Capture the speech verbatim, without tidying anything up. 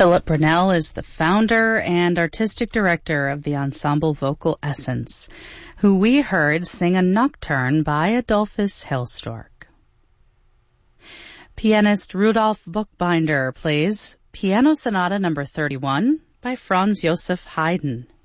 Philip Brunel is the founder and artistic director of the ensemble Vocal Essence, who we heard sing a nocturne by Adolphus Hailstork. Pianist Rudolf Buchbinder plays Piano Sonata number thirty-one by Franz Joseph Haydn.